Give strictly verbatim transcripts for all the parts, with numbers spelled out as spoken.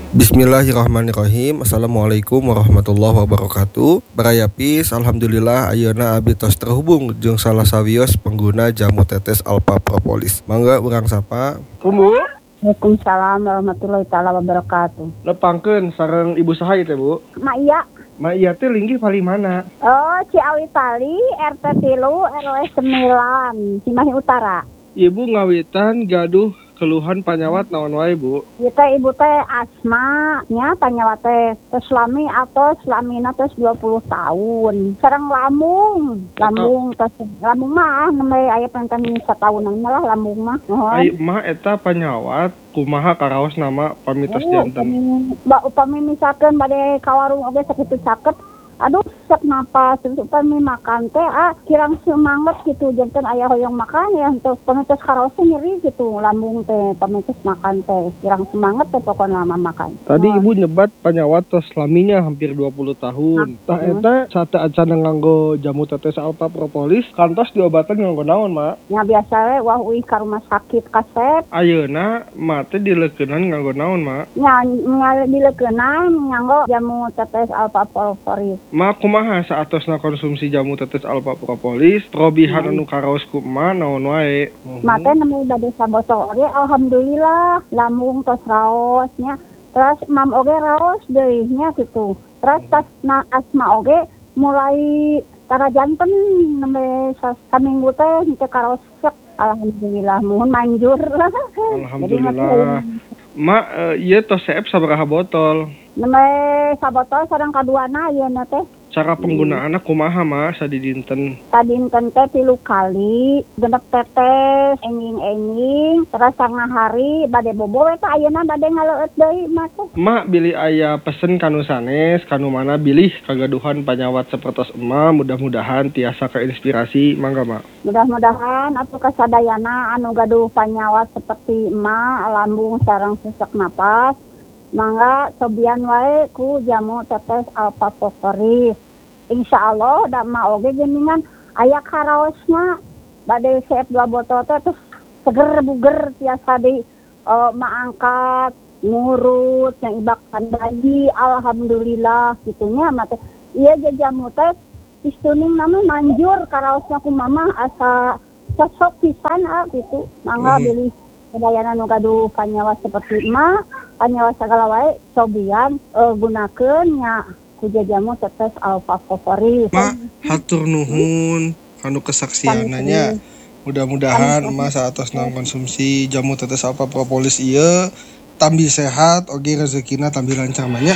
Bismillahirrahmanirrahim. Assalamualaikum warahmatullahi wabarakatuh. Barayapis, alhamdulillah ayeuna abdi tos terhubung jeung salah sawios pengguna jamu tetes Alpha Propolis. Mangga urang sapa. Bu, Waalaikumsalam warahmatullahi taala wabarakatuh. lepangkeun sareng ibu saha ieu teh, Bu? Ma iya. Ma iya teh linggih pali mana? Oh, Ciawi Pali, R T tilu, R W sembilan, Cimahi Utara. Ibu ngawitan gaduh keluhan panyawat naon wae, Bu? Ieu teh ibu teh asma nya panyawat teh tos lami atau selamina tos dua puluh tahun. Sareng lambung, lambung tos lambung mah nembe aya panten satahunan lah lambung mah. Ai mah eta panyawat kumaha karaos nama pamitos janten. Ba upami misalkeun bade ka warung oge sakitu caket. Aduh, sesak napas, upami makan teh ah kirang semangat gitu, janten aya hoyong makan ya untuk pamitos karaosnya nyeri gitu, lambung teh pamitos makan teh kirang semangat teh pokoknya lama makan. Tadi oh. Ibu nyebat panyawat tos laminya hampir dua puluh tahun. Tah eta sate acan nganggo jamu tetes Alpha Propolis kantos diobatan nganggo naon, Mak? Ya biasa we wah uih ka rumah sakit kasep. Ayeuna mah teh dileukeunnan nganggo naon, Mak? Nya nya dileukeunnan nganggo jamu tetes Alpha Propolis. Ma kumaha saatosna konsumsi jamu tetes Alpha Propolis probihan anu karaos ku ma naon wae. Ma teh nemu bade sabotol oge alhamdulillah lambung tos raos nya. Terus mam oge raos deui nya gitu. Terus tas na asma oge mulai tara janten nembe saminggu teh teu karaos sek. Alhamdulillah mohon manjur. Alhamdulillah. Ma ieu tos seep sabaraha botol? Nembe sabotol sareng kaduana ieu na teh. Cara penggunaanna kumaha, Ma, sadidinten? Sadinten teh tilu kali, genep tetes, enging-enging, terus sanga hari bade bobo we teh ayeuna bade ngaleueut deui mah teh. Ma bilih aya pesen kanu sanes, kanu mana bilih kagaduhan panyawat sapertos ema, mudah-mudahan tiasa keinspirasi, mangga, Ma. Mudah-mudahan atuh kasadayana anu gaduh panyawat seperti ema, lambung sareng sesak napas. Mangga cobian wae ku jamu tetes Alpha Propolis. Insyaallah da ma oge geuningan aya karaosna bade seep dua botol teh terus seger buger tiasa di uh, maangkat ngurut yang ibakan bayi alhamdulillah gitunya mah teh. Ieu jamu teh istuning nama manjur karaosna ku mama asa cocok pisan ah gitu. Mangga bilih sadayana nu gaduh panyawat seperti emak, panyawat sagala wae cobian uh, gunakeun nya ku jamu tetes Alpha Propolis. Ma, hatur nuhun kanu kesaksiananya. Mudah-mudahan emak saatosna konsumsi jamu tetes Alpha Propolis ieu tambi sehat oge rezekina tambi lancar nya.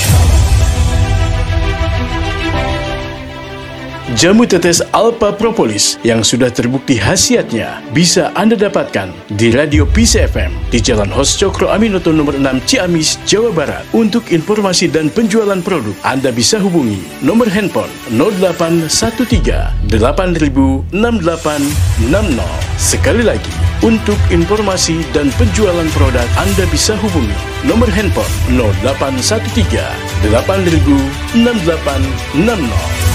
Jamu tetes Alpha Propolis yang sudah terbukti khasiatnya bisa Anda dapatkan di Radio P C F M di Jalan Hos Cokro Aminoto nomor enam Ciamis, Jawa Barat. Untuk informasi dan penjualan produk, Anda bisa hubungi nomor handphone nol delapan satu tiga delapan nol enam delapan enam nol. Sekali lagi, untuk informasi dan penjualan produk, Anda bisa hubungi nomor handphone nol delapan satu tiga delapan nol enam delapan enam nol.